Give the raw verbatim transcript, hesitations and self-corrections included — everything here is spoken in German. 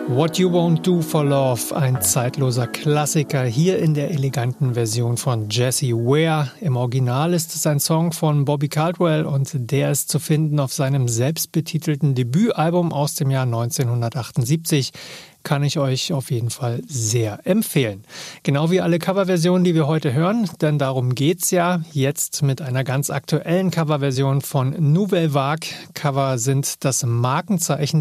What You Won't Do for Love, ein zeitloser Klassiker, hier in der eleganten Version von Jessie Ware. Im Original ist es ein Song von Bobby Caldwell und der ist zu finden auf seinem selbstbetitelten Debütalbum aus dem Jahr neunzehnhundertachtundsiebzig. Kann ich euch auf jeden Fall sehr empfehlen. Genau wie alle Coverversionen, die wir heute hören, denn darum geht's ja jetzt mit einer ganz aktuellen Coverversion von Nouvelle Vague. Cover sind das Markenzeichen